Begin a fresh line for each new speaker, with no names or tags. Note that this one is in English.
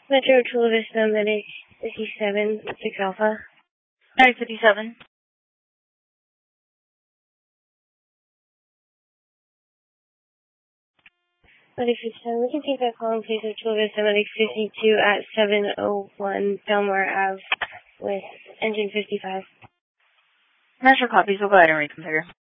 Metro Chula Vista, Medic 57, 6 Alpha.
Medic 57.
Medic 57, we can take that call in place of Chula Vista, Medic 52 at 701 Belmar Ave with engine 55.
Master copies, we'll go ahead and reconfigure.